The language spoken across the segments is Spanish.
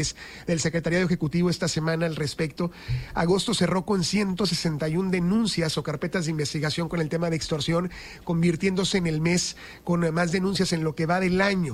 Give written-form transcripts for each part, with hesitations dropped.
del Secretariado Ejecutivo esta semana al respecto. Agosto cerró con 161 denuncias o carpetas de investigación con el tema de extorsión, convirtiéndose en el mes con más denuncias en lo que va del año.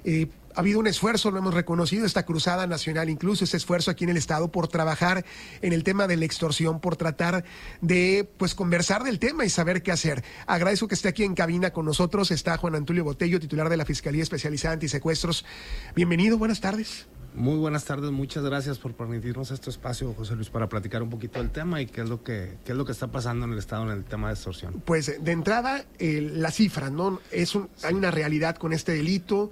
Ha habido un esfuerzo, lo hemos reconocido, esta cruzada nacional, incluso ese esfuerzo aquí en el Estado por trabajar en el tema de la extorsión, por tratar de conversar del tema y saber qué hacer. Agradezco que esté aquí en cabina con nosotros. Está Juan Antulio Botello, titular de la Fiscalía Especializada Antisecuestros. Bienvenido, buenas tardes. Muy buenas tardes, muchas gracias por permitirnos este espacio, José Luis, para platicar un poquito del tema y qué es lo que está pasando en el Estado en el tema de extorsión. Pues de entrada, las cifras, ¿no? Hay una realidad con este delito.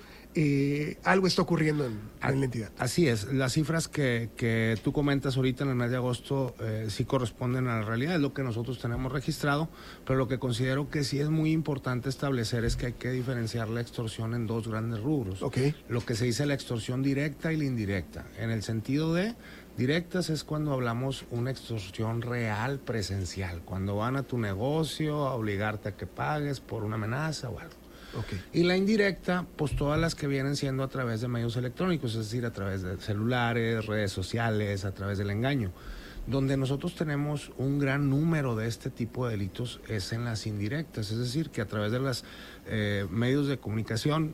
Algo está ocurriendo en la entidad. Así es, las cifras que tú comentas ahorita en el mes de agosto sí corresponden a la realidad, es lo que nosotros tenemos registrado, pero lo que considero que sí es muy importante establecer es que hay que diferenciar la extorsión en dos grandes rubros. Okay. Lo que se dice la extorsión directa y la indirecta. En el sentido de directas es cuando hablamos una extorsión real, presencial, cuando van a tu negocio a obligarte a que pagues por una amenaza o algo. Okay. Y la indirecta, pues todas las que vienen siendo a través de medios electrónicos, es decir, a través de celulares, redes sociales, a través del engaño. Donde nosotros tenemos un gran número de este tipo de delitos es en las indirectas, es decir, que a través de los medios de comunicación,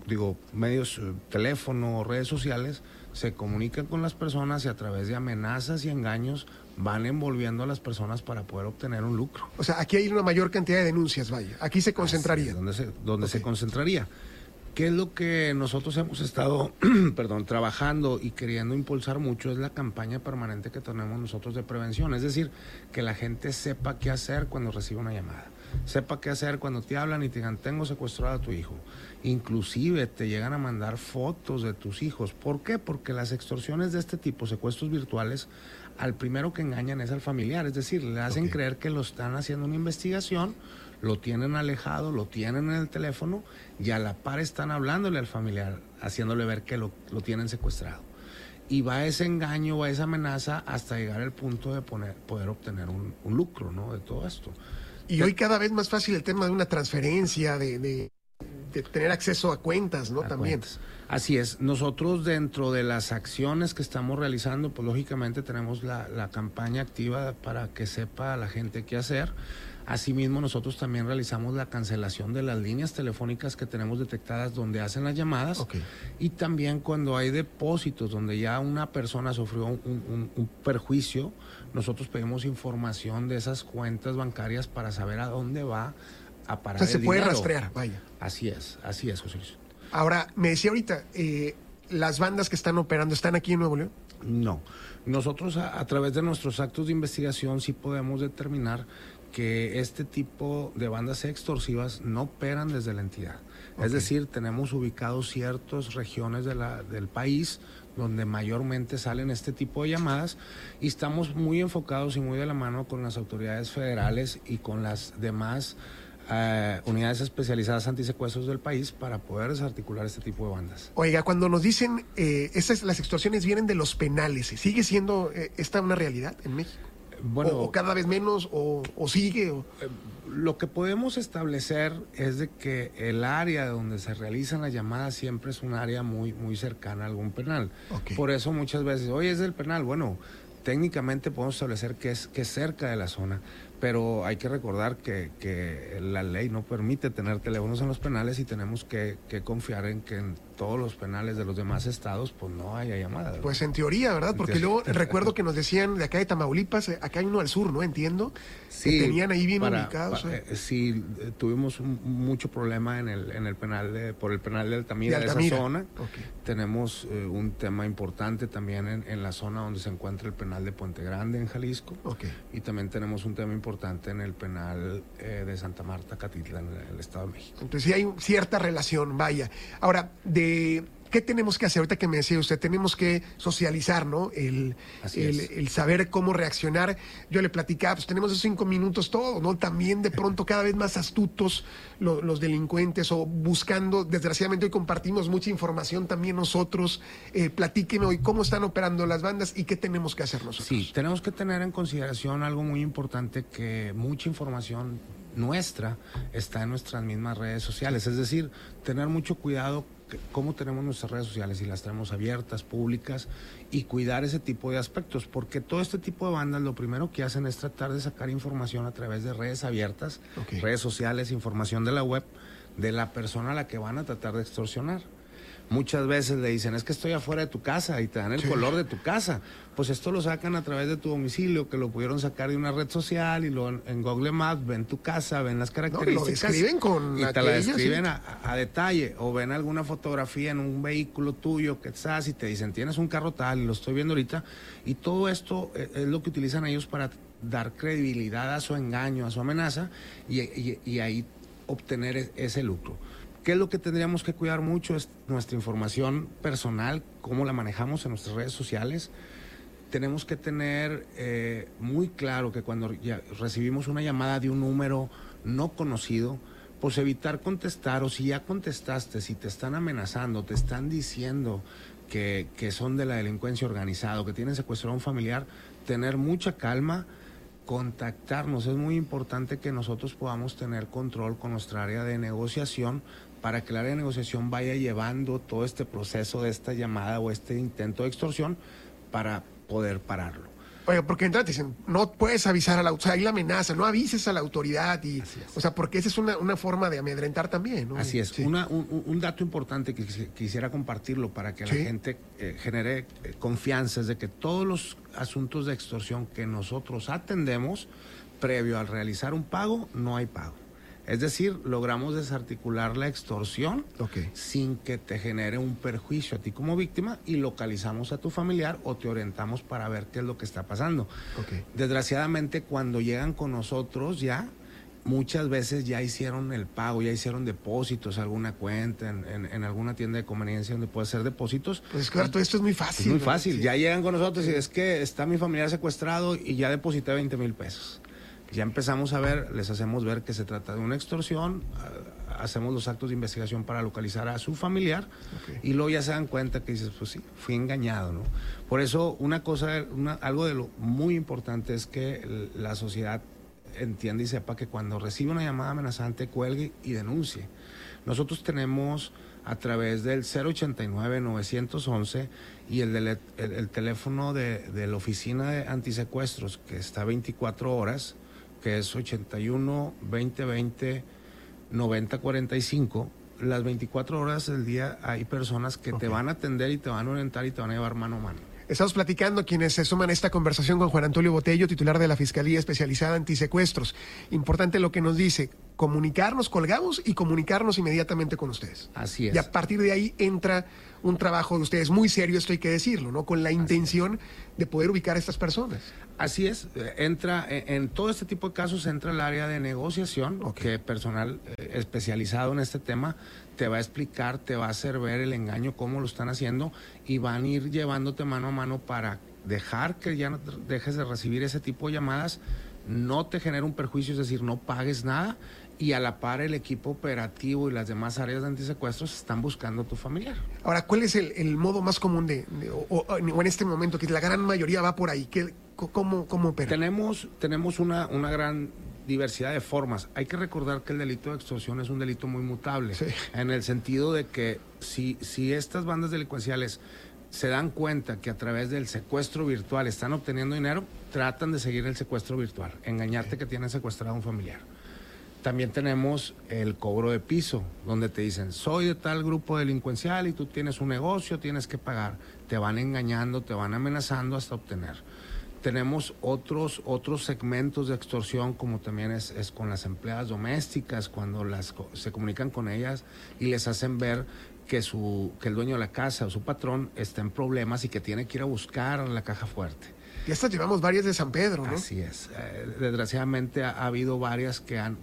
medios, teléfono, redes sociales, se comunican con las personas y a través de amenazas y engaños van envolviendo a las personas para poder obtener un lucro. O sea, aquí hay una mayor cantidad de denuncias, vaya. Aquí se concentraría. Donde se concentraría. ¿Qué es lo que nosotros hemos estado trabajando y queriendo impulsar mucho? Es la campaña permanente que tenemos nosotros de prevención. Es decir, que la gente sepa qué hacer cuando recibe una llamada. Sepa qué hacer cuando te hablan y te digan, tengo secuestrado a tu hijo. Inclusive te llegan a mandar fotos de tus hijos. ¿Por qué? Porque las extorsiones de este tipo, secuestros virtuales, al primero que engañan es al familiar. Es decir, le hacen creer que lo están haciendo una investigación, lo tienen alejado, lo tienen en el teléfono y a la par están hablándole al familiar, haciéndole ver que lo tienen secuestrado. Y va ese engaño, va esa amenaza hasta llegar al punto de poder obtener un lucro, ¿no?, de todo esto. Y hoy cada vez más fácil el tema de una transferencia, de tener acceso a cuentas, ¿no? También. Cuentas. Así es. Nosotros dentro de las acciones que estamos realizando, pues lógicamente tenemos la campaña activa para que sepa la gente qué hacer. Asimismo, nosotros también realizamos la cancelación de las líneas telefónicas que tenemos detectadas donde hacen las llamadas. Okay. Y también cuando hay depósitos donde ya una persona sufrió un perjuicio, nosotros pedimos información de esas cuentas bancarias para saber a dónde va a parar el dinero. Se puede rastrear, vaya. Así es, José Luis. Ahora, me decía ahorita, ¿las bandas que están operando están aquí en Nuevo León? No. Nosotros a través de nuestros actos de investigación sí podemos determinar que este tipo de bandas extorsivas no operan desde la entidad. Okay. Es decir, tenemos ubicados ciertas regiones del país donde mayormente salen este tipo de llamadas y estamos muy enfocados y muy de la mano con las autoridades federales y con las demás unidades especializadas antisecuestros del país para poder desarticular este tipo de bandas. Oiga, cuando nos dicen las extorsiones vienen de los penales, ¿sigue siendo esta una realidad en México? Bueno, o cada vez menos, o sigue. Lo que podemos establecer es de que el área donde se realizan las llamadas siempre es un área muy, muy cercana a algún penal. Okay. Por eso muchas veces, oye, es del penal. Bueno, técnicamente podemos establecer que es cerca de la zona, pero hay que recordar que la ley no permite tener teléfonos en los penales y tenemos que confiar en que en todos los penales de los demás estados pues no haya llamadas, ¿verdad? Pues en teoría, ¿verdad? Porque luego recuerdo que nos decían de acá de Tamaulipas, acá hay uno al sur, ¿no? Entiendo. Sí, que tenían ahí bien ubicados. Sí, tuvimos mucho problema en el penal por el penal de Altamira, de esa zona. Okay. Tenemos un tema importante también en la zona donde se encuentra el penal de Puente Grande en Jalisco. Okay. Y también tenemos un tema importante en el penal de Santa Marta, Catitlán, en el Estado de México. Entonces sí hay cierta relación, vaya. Ahora, ¿qué tenemos que hacer? Ahorita que me decía usted, tenemos que socializar, ¿no? El saber cómo reaccionar. Yo le platicaba, pues tenemos esos 5 minutos todos, ¿no? También de pronto cada vez más astutos los delincuentes o buscando, desgraciadamente hoy compartimos mucha información también nosotros. Platíqueme hoy cómo están operando las bandas y qué tenemos que hacer nosotros. Sí, tenemos que tener en consideración algo muy importante, que mucha información nuestra está en nuestras mismas redes sociales, es decir, tener mucho cuidado cómo tenemos nuestras redes sociales, si las tenemos abiertas, públicas, y cuidar ese tipo de aspectos, porque todo este tipo de bandas lo primero que hacen es tratar de sacar información a través de redes abiertas, redes sociales, información de la web, de la persona a la que van a tratar de extorsionar. Muchas veces le dicen, es que estoy afuera de tu casa, y te dan el color de tu casa. Pues esto lo sacan a través de tu domicilio, que lo pudieron sacar de una red social, y luego en Google Maps ven tu casa, ven las características. No, lo describen con y te la describen a detalle. O ven alguna fotografía en un vehículo tuyo que estás y te dicen, tienes un carro tal, y lo estoy viendo ahorita. Y todo esto es lo que utilizan ellos para dar credibilidad a su engaño, a su amenaza, y ahí obtener ese lucro. ¿Qué es lo que tendríamos que cuidar mucho? Es nuestra información personal, cómo la manejamos en nuestras redes sociales. Tenemos que tener muy claro que cuando ya recibimos una llamada de un número no conocido, pues evitar contestar, o si ya contestaste, si te están amenazando, te están diciendo que son de la delincuencia organizada, que tienen secuestrado a un familiar, tener mucha calma, contactarnos. Es muy importante que nosotros podamos tener control con nuestra área de negociación, para que el área de negociación vaya llevando todo este proceso de esta llamada o este intento de extorsión para poder pararlo. Oiga, porque entonces dicen, no puedes avisar a la autoridad, hay la amenaza, no avises a la autoridad, o sea, porque esa es una forma de amedrentar también, ¿no? Así es. Sí. Un dato importante que quisiera compartirlo para que la gente genere confianza es de que todos los asuntos de extorsión que nosotros atendemos, previo al realizar un pago, no hay pago. Es decir, logramos desarticular la extorsión sin que te genere un perjuicio a ti como víctima, y localizamos a tu familiar o te orientamos para ver qué es lo que está pasando. Desgraciadamente, cuando llegan con nosotros ya, muchas veces ya hicieron el pago, ya hicieron depósitos, alguna cuenta en alguna tienda de conveniencia donde puede hacer depósitos. Pues claro, esto es muy fácil. Es muy fácil. Ya llegan con nosotros y es que está mi familiar secuestrado y ya deposité 20,000 pesos. Ya empezamos a ver, les hacemos ver que se trata de una extorsión, hacemos los actos de investigación para localizar a su familiar, y luego ya se dan cuenta que dices, pues sí, fui engañado, ¿no? Por eso algo de lo muy importante es que la sociedad entienda y sepa que cuando recibe una llamada amenazante, cuelgue y denuncie. Nosotros tenemos a través del 089-911 y el teléfono de la oficina de antisecuestros, que está 24 horas, que es 81-2020-9045. Las 24 horas del día hay personas que te van a atender y te van a orientar y te van a llevar mano a mano. Estamos platicando quienes se suman a esta conversación con Juan Antonio Botello, titular de la Fiscalía Especializada Antisecuestros. Importante lo que nos dice, comunicarnos, colgamos y comunicarnos inmediatamente con ustedes. Así es. Y a partir de ahí entra un trabajo de ustedes muy serio, esto hay que decirlo, ¿no? Con la intención de poder ubicar a estas personas. Así es, entra en todo este tipo de casos, entra el área de negociación, que personal especializado en este tema te va a explicar, te va a hacer ver el engaño, cómo lo están haciendo, y van a ir llevándote mano a mano para dejar que ya no dejes de recibir ese tipo de llamadas, no te genera un perjuicio, es decir, no pagues nada, y a la par el equipo operativo y las demás áreas de antisecuestros están buscando a tu familiar. Ahora, ¿cuál es el modo más común o en este momento, que la gran mayoría va por ahí? ¿Cómo opera? Tenemos una gran diversidad de formas. Hay que recordar que el delito de extorsión es un delito muy mutable, en el sentido de que si estas bandas delincuenciales se dan cuenta que a través del secuestro virtual están obteniendo dinero, tratan de seguir el secuestro virtual, engañarte que tienen secuestrado a un familiar. También tenemos el cobro de piso, donde te dicen, soy de tal grupo delincuencial y tú tienes un negocio, tienes que pagar. Te van engañando, te van amenazando hasta obtener. Tenemos otros segmentos de extorsión, como también es con las empleadas domésticas, cuando se comunican con ellas y les hacen ver que el dueño de la casa o su patrón está en problemas y que tiene que ir a buscar la caja fuerte. Y estas llevamos varias de San Pedro, ¿no? Así es. Desgraciadamente ha habido varias que han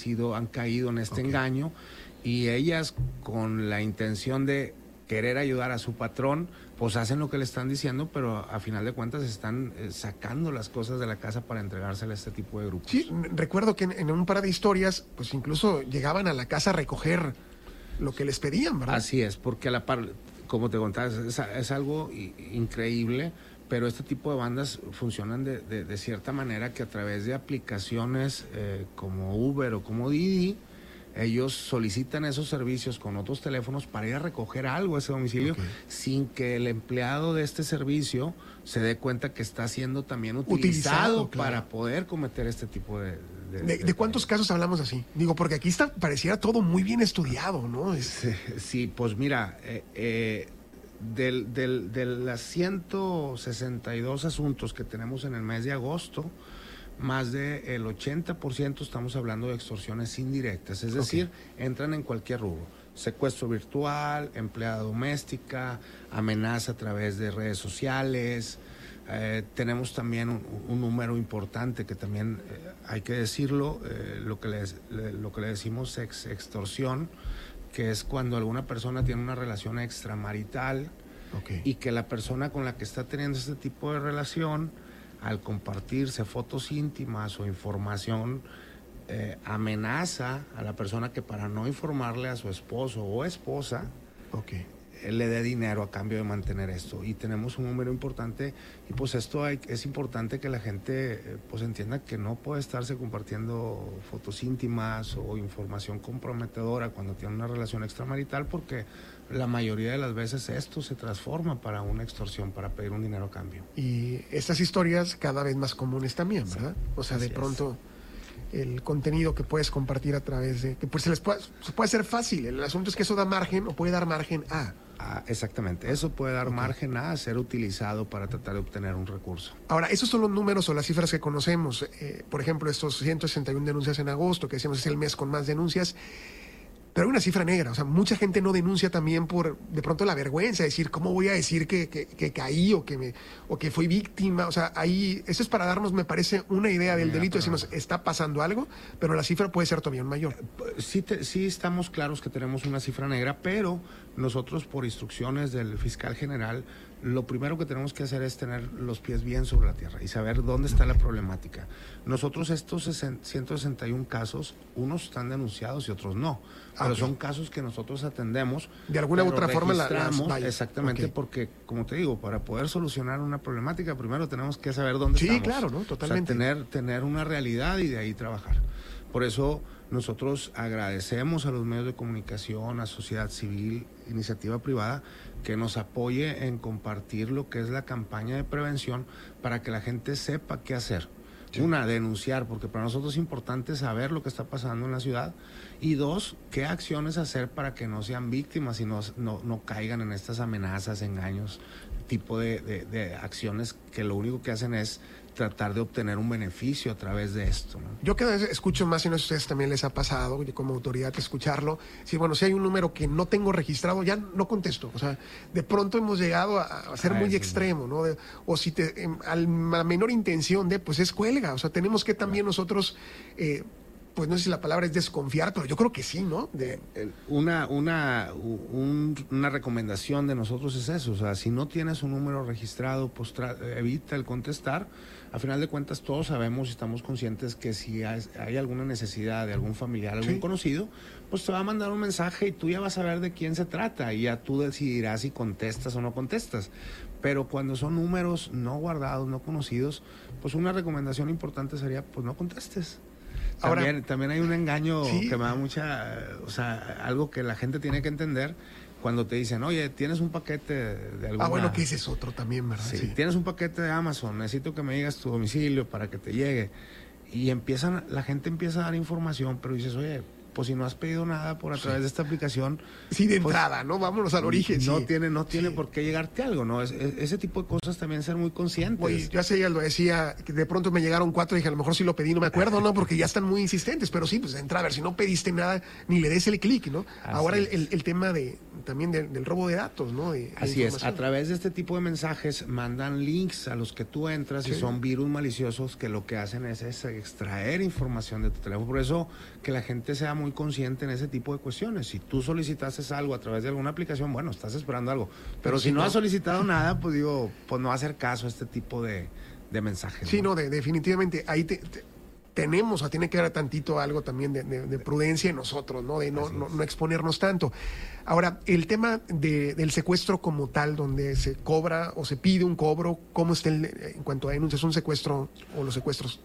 caído en este engaño, y ellas, con la intención de querer ayudar a su patrón, pues hacen lo que le están diciendo, pero a final de cuentas están sacando las cosas de la casa para entregársela a este tipo de grupos. Sí, recuerdo que en un par de historias, pues incluso llegaban a la casa a recoger lo que les pedían, ¿verdad? Así es, porque a la par, como te contaba, es algo increíble. Pero este tipo de bandas funcionan de cierta manera, que a través de aplicaciones como Uber o como Didi, ellos solicitan esos servicios con otros teléfonos para ir a recoger algo a ese domicilio, sin que el empleado de este servicio se dé cuenta que está siendo también utilizado para poder cometer este tipo ¿De cuántos casos hablamos así? Digo, porque aquí pareciera todo muy bien estudiado, ¿no? Sí, pues mira, de las 162 asuntos que tenemos en el mes de agosto, más del 80% estamos hablando de extorsiones indirectas, es decir, entran en cualquier rubro: secuestro virtual, empleada doméstica, amenaza a través de redes sociales. Tenemos también un número importante que también hay que decirlo, lo que le decimos extorsión, que es cuando alguna persona tiene una relación extramarital y que la persona con la que está teniendo este tipo de relación, al compartirse fotos íntimas o información, amenaza a la persona que, para no informarle a su esposo o esposa, le dé dinero a cambio de mantener esto. Y tenemos un número importante, y pues esto es importante que la gente pues entienda que no puede estarse compartiendo fotos íntimas o información comprometedora cuando tiene una relación extramarital, porque la mayoría de las veces esto se transforma para una extorsión, para pedir un dinero a cambio. Y estas historias cada vez más comunes también, ¿verdad? Sí, o sea, de pronto el contenido que puedes compartir a través de... que pues se puede hacer fácil. El asunto es que eso da margen, o puede dar margen a... exactamente, eso puede dar margen a ser utilizado para tratar de obtener un recurso. Ahora, esos son los números o las cifras que conocemos. Por ejemplo, estos 161 denuncias en agosto, que decíamos es el mes con más denuncias. Pero hay una cifra negra, o sea, mucha gente no denuncia también por, de pronto, la vergüenza, decir, ¿cómo voy a decir que caí o que fui víctima? O sea, ahí, eso es para darnos, me parece, una idea del delito, decimos, está pasando algo, pero la cifra puede ser todavía mayor. Sí estamos claros que tenemos una cifra negra, pero nosotros, por instrucciones del fiscal general, lo primero que tenemos que hacer es tener los pies bien sobre la tierra y saber dónde está la problemática. Nosotros, estos 161 casos, unos están denunciados y otros no, pero son casos que nosotros atendemos. De alguna u otra forma exactamente, porque, como te digo, para poder solucionar una problemática, primero tenemos que saber dónde estamos. Sí, claro, ¿no? Totalmente. O sea, tener una realidad y de ahí trabajar. Por eso nosotros agradecemos a los medios de comunicación, a sociedad civil, iniciativa privada, que nos apoye en compartir lo que es la campaña de prevención para que la gente sepa qué hacer. Sí. Una, denunciar, porque para nosotros es importante saber lo que está pasando en la ciudad. Y dos, qué acciones hacer para que no sean víctimas y no caigan en estas amenazas, engaños, tipo de acciones que lo único que hacen es tratar de obtener un beneficio a través de esto, ¿no? Yo cada vez escucho más, y no sé si a ustedes también les ha pasado, como autoridad, escucharlo. Sí, bueno, si hay un número que no tengo registrado, ya no contesto. O sea, de pronto hemos llegado a ser muy extremo, ¿no? O si a la menor intención de, pues es cuelga. O sea, tenemos que también nosotros... pues no sé si la palabra es desconfiar, pero yo creo que sí, ¿no? Una recomendación de nosotros es eso, o sea, si no tienes un número registrado, pues evita el contestar. A final de cuentas, todos sabemos y estamos conscientes que si hay alguna necesidad de algún familiar, algún conocido, pues te va a mandar un mensaje y tú ya vas a ver de quién se trata y ya tú decidirás si contestas o no contestas. Pero cuando son números no guardados, no conocidos, pues una recomendación importante sería, pues no contestes. También hay un engaño que me da o sea, algo que la gente tiene que entender cuando te dicen, oye, tienes un paquete de alguna... bueno, que ese es otro también, ¿verdad? Sí, tienes un paquete de Amazon, necesito que me digas tu domicilio para que te llegue. Y la gente empieza a dar información, pero dices, oye, pues si no has pedido nada por a través de esta aplicación... Sí, de entrada, ¿no? Vámonos al origen. No tiene por qué llegarte algo, ¿no? Ese tipo de cosas también ser muy conscientes. Oye, yo hace ya lo decía, que de pronto me llegaron 4 y dije, a lo mejor sí lo pedí, no me acuerdo, ¿no? Porque ya están muy insistentes, pero sí, pues de entrada, a ver, si no pediste nada, ni le des el clic, ¿no? Ahora el tema también del robo de datos, ¿no? Así es, a través de este tipo de mensajes mandan links a los que tú entras y son virus maliciosos que lo que hacen es extraer información de tu teléfono. Por eso que la gente sea muy consciente en ese tipo de cuestiones. Si tú solicitaste algo a través de alguna aplicación, bueno, estás esperando algo. Pero si no has solicitado nada, pues digo, pues no hacer caso a este tipo de mensajes. Sí, definitivamente. Ahí tenemos, tiene que haber tantito algo también de prudencia en nosotros, ¿no? De no exponernos tanto. Ahora, el tema del secuestro como tal, donde se cobra o se pide un cobro, ¿cómo está en cuanto a denuncias? ¿Un secuestro o los secuestros?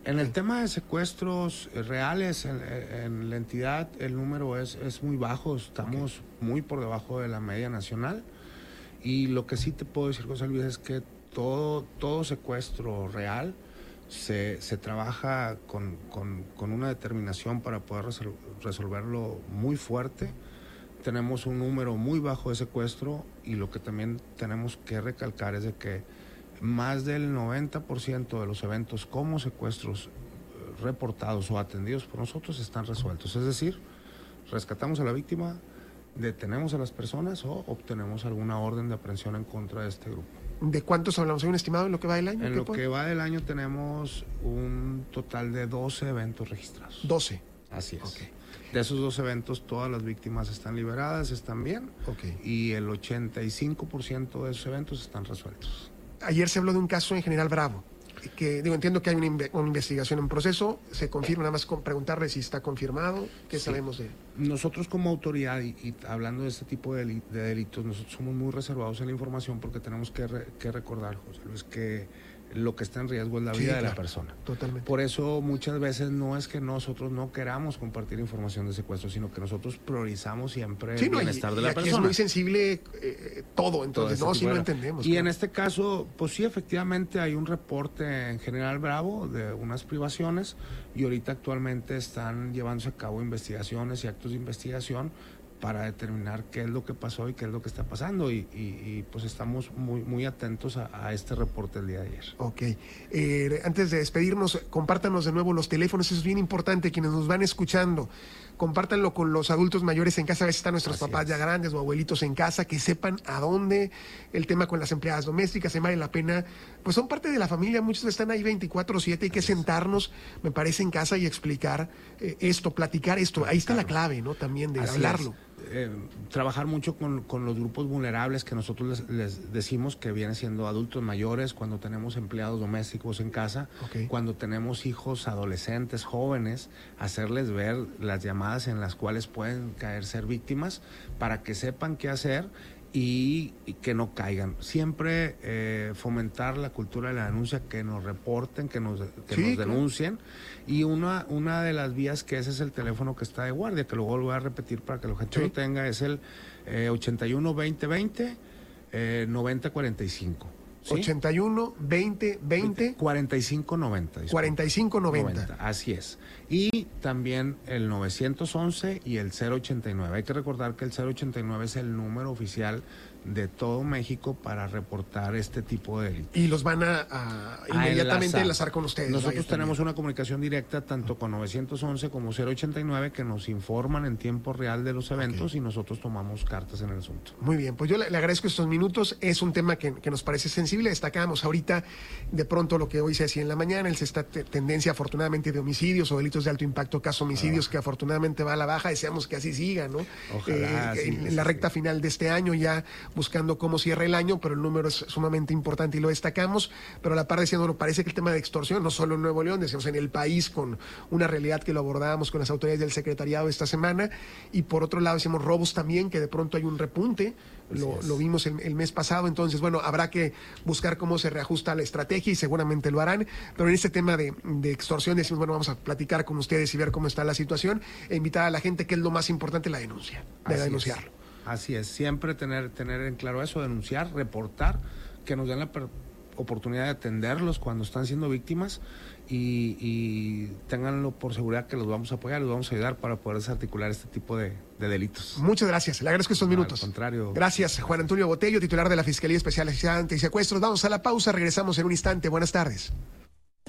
En el tema de secuestros reales en la entidad, el número es muy bajo, estamos muy por debajo de la media nacional. Y lo que sí te puedo decir, José Luis, es que todo secuestro real se trabaja con una determinación para poder resolverlo muy fuerte. Tenemos un número muy bajo de secuestro, y lo que también tenemos que recalcar es de que más del 90% de los eventos como secuestros reportados o atendidos por nosotros están resueltos. Es decir, rescatamos a la víctima, detenemos a las personas o obtenemos alguna orden de aprehensión en contra de este grupo. ¿De cuántos hablamos? ¿Hay un estimado en lo que va del año? En lo que va del año tenemos un total de 12 eventos registrados. 12. Así es. Okay. De esos 12 eventos, todas las víctimas están liberadas, están bien, y el 85% de esos eventos están resueltos. Ayer se habló de un caso en General Bravo, que entiendo que hay una investigación en proceso. Se confirma, nada más con preguntarle si está confirmado. ¿Qué sabemos de él? Nosotros como autoridad, y hablando de este tipo de delitos, nosotros somos muy reservados en la información, porque tenemos que recordar, José Luis, que lo que está en riesgo es la vida de la persona. Totalmente. Por eso muchas veces no es que nosotros no queramos compartir información de secuestro, sino que nosotros priorizamos siempre el bienestar de la persona. Es muy sensible todo, entonces sí lo entendemos. Y en este caso, pues sí, efectivamente hay un reporte en General Bravo de unas privaciones, y ahorita actualmente están llevándose a cabo investigaciones y actos de investigación para determinar qué es lo que pasó y qué es lo que está pasando, y pues estamos muy atentos a este reporte el día de ayer. Ok. Antes de despedirnos, compártanos de nuevo los teléfonos, eso es bien importante, quienes nos van escuchando, compártanlo con los adultos mayores en casa. A veces están nuestros papás ya grandes o abuelitos en casa, que sepan a dónde, el tema con las empleadas domésticas, se vale la pena, pues son parte de la familia, muchos están ahí 24/7, hay que sentarnos, me parece, en casa y explicar esto, platicar esto, ahí está la clave, ¿no? También de hablarlo. Trabajar mucho con los grupos vulnerables, que nosotros les decimos que vienen siendo adultos mayores, cuando tenemos empleados domésticos en casa, cuando tenemos hijos adolescentes, jóvenes, hacerles ver las llamadas en las cuales pueden ser víctimas, para que sepan qué hacer y que no caigan. Siempre fomentar la cultura de la denuncia, que nos reporten, que nos denuncien. Y una de las vías, que ese es el teléfono que está de guardia, que luego lo voy a repetir para que la gente lo tenga, es el 81 20 20 90 45. ¿Sí? 81 20 20 45 90. 45 90. Así es. Y también el 911 y el 089. Hay que recordar que el 089 es el número oficial de todo México para reportar este tipo de delitos. Y los van a inmediatamente enlazar con ustedes. Nosotros tenemos una comunicación directa tanto con 911 como 089, que nos informan en tiempo real de los eventos, y nosotros tomamos cartas en el asunto. Muy bien, pues yo le agradezco estos minutos. Es un tema que nos parece sensible. Destacamos ahorita de pronto lo que hoy se hacía en la mañana, esta tendencia afortunadamente de homicidios o delitos de alto impacto, caso homicidios, que afortunadamente va a la baja. Deseamos que así siga, ¿no? Ojalá. En la recta final de este año, ya buscando cómo cierra el año, pero el número es sumamente importante y lo destacamos. Pero a la par diciendo, parece que el tema de extorsión, no solo en Nuevo León, decíamos en el país, con una realidad que lo abordábamos con las autoridades del secretariado esta semana, y por otro lado decimos robos también, que de pronto hay un repunte, lo vimos el mes pasado. Entonces, bueno, habrá que buscar cómo se reajusta la estrategia, y seguramente lo harán. Pero en este tema de extorsión decimos, bueno, vamos a platicar con ustedes y ver cómo está la situación, e invitar a la gente, que es lo más importante, la denuncia, denunciarlo. Así es, siempre tener en claro eso, denunciar, reportar, que nos den la oportunidad de atenderlos cuando están siendo víctimas, y ténganlo por seguridad que los vamos a apoyar, los vamos a ayudar para poder desarticular este tipo de delitos. Muchas gracias, le agradezco estos minutos. Al contrario. Gracias, Juan Antonio Botello, titular de la Fiscalía Especializada Antisecuestros. Vamos a la pausa, regresamos en un instante. Buenas tardes.